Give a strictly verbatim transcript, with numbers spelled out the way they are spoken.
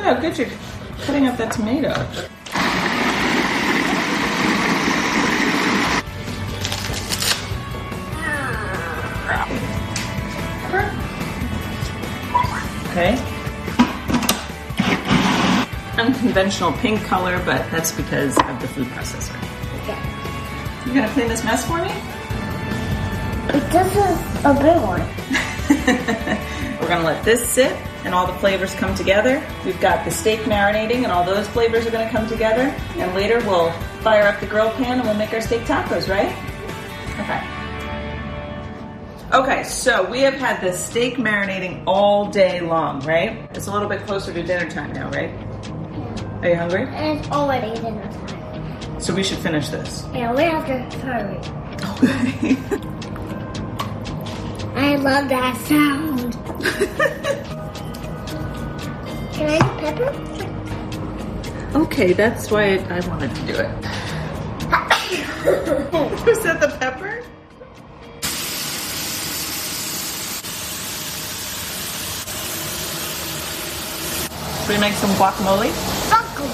how good you're cutting up that tomato. Okay. Unconventional pink color, but that's because of the food processor. Yeah. You gonna clean this mess for me? This is a big one. We're gonna let this sit and all the flavors come together. We've got the steak marinating and all those flavors are gonna come together. And later we'll fire up the grill pan and we'll make our steak tacos, right? Okay. Okay, so we have had this steak marinating all day long, right? It's a little bit closer to dinner time now, right? Are you hungry? And it's already dinner time. So we should finish this. Yeah, we have to hurry. Okay. I love that sound. Can I do pepper? Okay, that's why I wanted to do it. Was that the pepper? Should we make some guacamole?